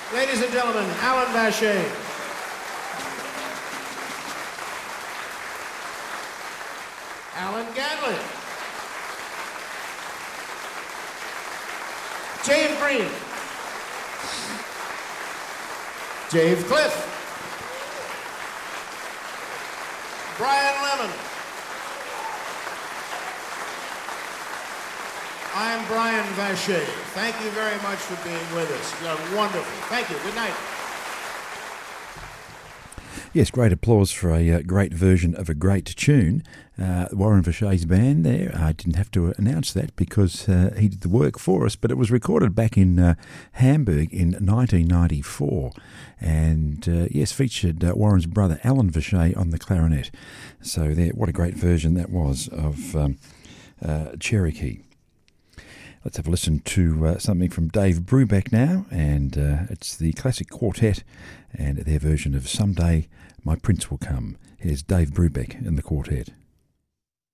Ladies and gentlemen, Alan Vacher. Alan Ganley. Jave Green. Jave Cliff. Brian Lemon. I'm Brian Vacher. Thank you very much for being with us. You're wonderful. Thank you. Good night. Yes, great applause for a great version of a great tune. Warren Vacher's band there. I didn't have to announce that because he did the work for us, but it was recorded back in Hamburg in 1994 and, yes, featured Warren's brother Alan Vacher on the clarinet. So there, what a great version that was of Cherokee. Let's have a listen to something from Dave Brubeck now, and it's the Classic Quartet and their version of Someday My Prince Will Come. Here's Dave Brubeck in the quartet.